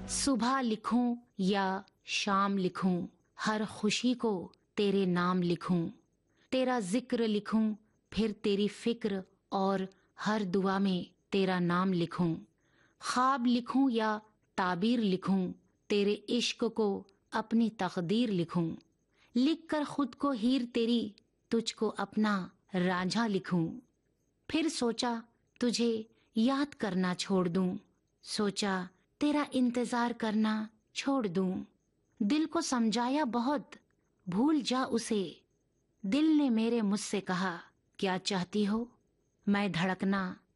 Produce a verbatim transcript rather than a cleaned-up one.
सुबह लिखूं या शाम लिखूं, हर खुशी को तेरे नाम लिखूं। तेरा जिक्र लिखूं, फिर तेरी फिक्र, और हर दुआ में तेरा नाम लिखूं। ख्वाब लिखूं या ताबीर लिखूं, तेरे इश्क को अपनी तकदीर लिखूं। लिख कर खुद को हीर तेरी, तुझको अपना रांझा लिखूं। फिर सोचा तुझे याद करना छोड़ दूं, सोचा तेरा इंतजार करना छोड़ दूं। दिल को समझाया बहुत, भूल जा उसे। दिल ने मेरे मुझसे कहा, क्या चाहती हो? मैं धड़कना